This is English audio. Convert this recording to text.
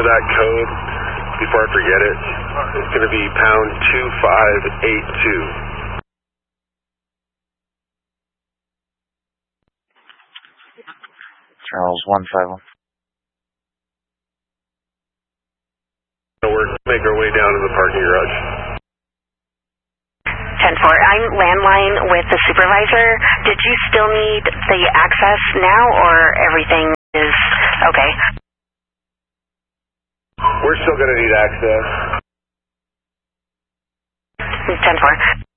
that code before I forget it. It's going to be pound 2582. Charles 151. We're make our way down to the parking garage. 10-4. I'm landline with the supervisor. Did you still need the access now, or everything is okay? We're still going to need access. 10-4.